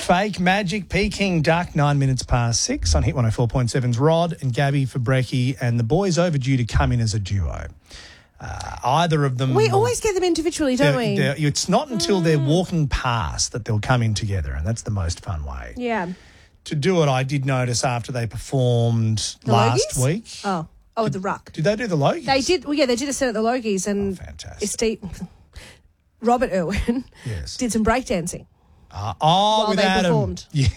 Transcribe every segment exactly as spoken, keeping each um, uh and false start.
Fake Magic, Peking Duck, nine minutes past six on Hit one oh four point seven's Rod and Gabby for Brekkie, and the boys overdue to come in as a duo. Uh, either of them... We always get them individually, don't they're, we? they're, it's not until mm. they're walking past that they'll come in together, and that's the most fun way. Yeah. To do it, I did notice after they performed the last Logies? week. Oh, oh, did, the Ruck. Did they do the Logies? They did. Well, yeah, they did a set at the Logies, and oh, fantastic. It's Steve, Robert Irwin yes. did some breakdancing. Uh, oh, while with they Adam. performed. Yeah.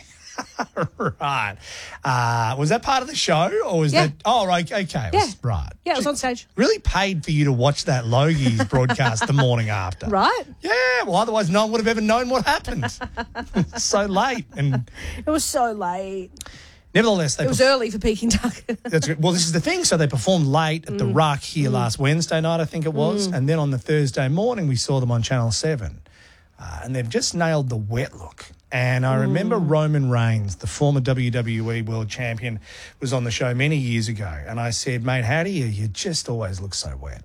Right. Uh, was that part of the show, or was yeah. that? Oh, right. Okay. It yeah. Was, right. Yeah, it was on stage. Really paid for you to watch that Logies broadcast the morning after. Right. Yeah. Well, otherwise, no one would have ever known what happened. So late, and it was so late. Nevertheless, they it was perf- early for Peking Duck. That's good. Well, this is the thing. So they performed late at mm. the Ruck here mm. last Wednesday night, I think it was, mm. and then on the Thursday morning we saw them on Channel Seven, uh, and they've just nailed the wet look. And I remember mm. Roman Reigns, the former W W E World Champion, was on the show many years ago, and I said, "Mate, how do you? You just always look so wet."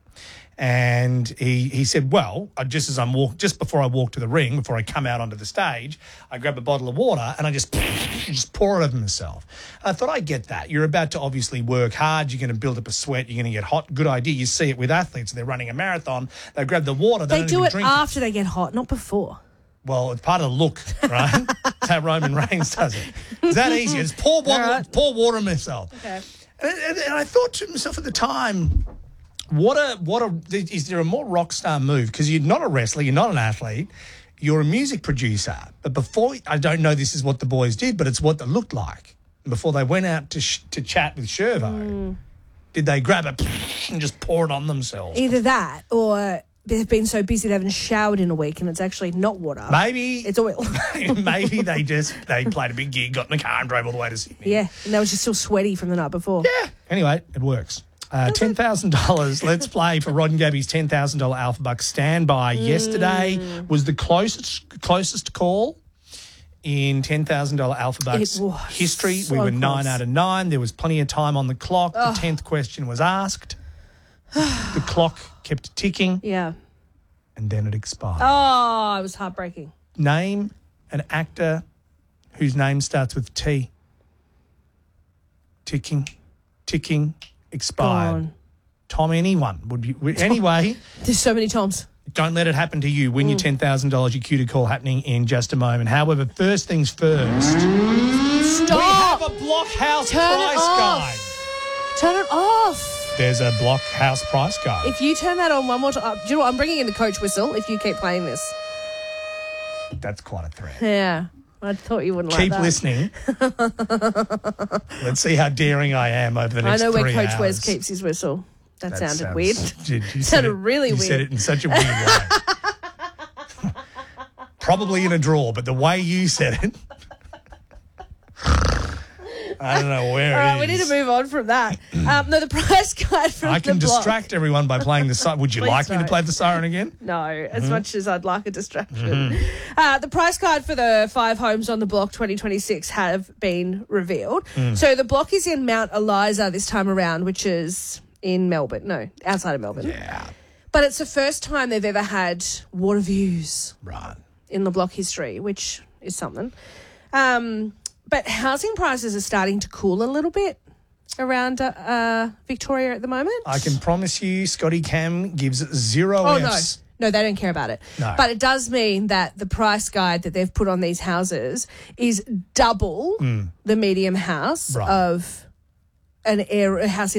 And he he said, "Well, I, just as I'm walk, just before I walk to the ring, before I come out onto the stage, I grab a bottle of water and I just just pour it over myself." And I thought, I get that. You're about to obviously work hard. You're going to build up a sweat. You're going to get hot. Good idea. You see it with athletes. They're running a marathon. They grab the water. They, they don't do even it drink after it. they get hot, not before. Well, it's part of the look, right? That's how Roman Reigns does it. It's that easy. It's pour water, right. pour water on myself. Okay. And, and, and I thought to myself at the time, what a what a is there a more rock star move? Because you're not a wrestler, you're not an athlete, you're a music producer. But before, I don't know this is what the boys did, but it's what they looked like before they went out to sh- to chat with Shervo. Mm. Did they grab it and just pour it on themselves? Either that or they've been so busy they haven't showered in a week and it's actually not water. Maybe. It's oil. Maybe they just, they played a big gig, got in the car and drove all the way to Sydney. Yeah, and they were just still sweaty from the night before. Yeah. Anyway, it works. Uh, ten thousand dollars. Let's play for Rod and Gabby's ten thousand dollars Alpha Bucks standby. Mm. Yesterday was the closest closest call in ten thousand dollars Alpha Bucks history. So we were close. nine out of nine. There was plenty of time on the clock. Oh. The tenth question was asked. The clock kept ticking. Yeah. And then it expired. Oh, it was heartbreaking. Name an actor whose name starts with T. Ticking, ticking, expired. Tom, anyone would be. Anyway. There's so many Toms. Don't let it happen to you. Win mm. your ten thousand dollars. Your cue to call happening in just a moment. However, first things first. Stop. We have a Blockhouse Turn price it off. guide. Turn it off. There's a Blockhouse price guide. If you turn that on one more time, do you know what? I'm bringing in the coach whistle if you keep playing this. That's quite a threat. Yeah. I thought you wouldn't Keep like that. Listening. Let's see how daring I am over the next three hours. I know where Coach Wes keeps his whistle. That, that sounded sounds, weird. Did you sounded it, really you weird. You said it in such a weird way. Probably in a drawer, but the way you said it, I don't know where All it right, is. we need to move on from that. Um, no, the price guide from I can the block. distract everyone by playing the siren. Would you Please like don't. me to play the siren again? No, as Mm-hmm. much as I'd like a distraction. Mm-hmm. Uh, the price guide for the five homes on the block twenty twenty-six have been revealed. Mm. So the block is in Mount Eliza this time around, which is in Melbourne. No, outside of Melbourne. Yeah. But it's the first time they've ever had water views Right. in the block history, which is something. Um, but housing prices are starting to cool a little bit around uh, uh, Victoria at the moment. I can promise you Scotty Cam gives zero Oh, Fs. no. No, they don't care about it. No. But it does mean that the price guide that they've put on these houses is double Mm. the medium house Right. of an air, a house